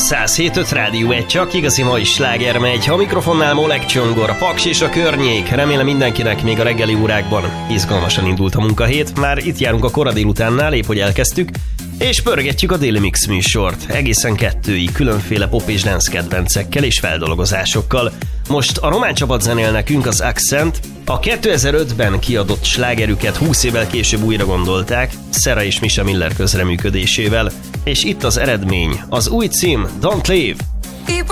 107.5 Rádió 1, csak igazi mai sláger megy. A mikrofonnál Molek Csongor, a Paks és a környék. Remélem mindenkinek még a reggeli órákban izgalmasan indult a munkahét. Már itt járunk a kora délutánnál, épp hogy elkezdtük, és pörgetjük a Déli Mix műsort. Egészen 2-ig különféle pop és dance kedvencekkel és feldolgozásokkal. Most a román csapat zenél nekünk, az Accent. A 2005-ben kiadott slágerüket 20 évvel később újra gondolták, Szera és Misha Miller közreműködésével. És itt az eredmény, az új cím, Don't Leave.